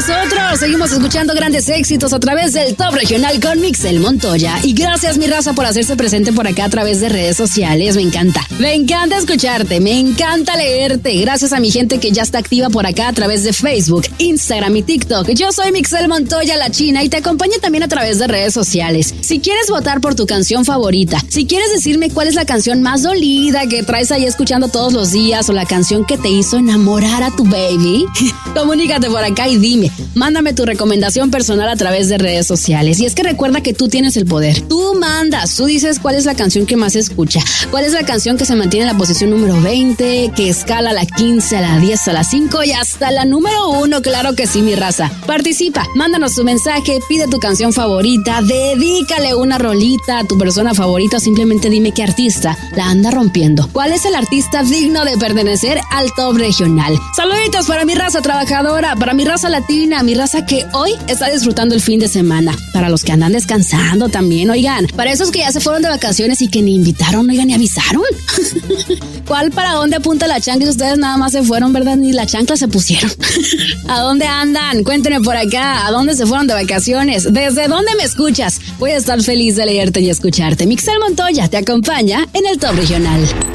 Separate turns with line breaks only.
nosotros. Seguimos escuchando grandes éxitos a través del Top Regional con Mixel Montoya. Y gracias, mi raza, por hacerse presente por acá a través de redes sociales. Me encanta escucharte, me encanta leerte. Gracias a mi gente que ya está activa por acá a través de Facebook, Instagram y TikTok. Yo soy Mixel Montoya, la china, y te acompaño también a través de redes sociales. Si quieres votar por tu canción favorita, si quieres decirme cuál es la canción más dolida que traes ahí escuchando todos los días, o la canción que te hizo enamorar a tu baby, comunícate por acá y dime. Mándame tu recomendación personal a través de redes sociales. Y es que recuerda que tú tienes el poder. Tú mandas, tú dices cuál es la canción que más se escucha, cuál es la canción que se mantiene en la posición número 20, que escala a la 15, a la 10, a la 5 y hasta la número 1. Claro que sí, mi raza. Participa, mándanos tu mensaje, pide tu canción favorita, dedícale una rolita a tu persona favorita, o simplemente dime qué artista la anda rompiendo. ¿Cuál es el artista digno de pertenecer al Top Regional? Saluditos para mi raza trabajadora, para mi raza latina, mi raza que hoy está disfrutando el fin de semana, para los que andan descansando también, oigan, para esos que ya se fueron de vacaciones y que ni invitaron, oigan, ni avisaron. ¿Cuál para dónde apunta la chancla? Ustedes nada más se fueron, ¿verdad? Ni la chancla se pusieron. ¿A dónde andan? Cuéntenme por acá. ¿A dónde se fueron de vacaciones? ¿Desde dónde me escuchas? Voy a estar feliz de leerte y escucharte. Mixel Montoya te acompaña en el Top Regional.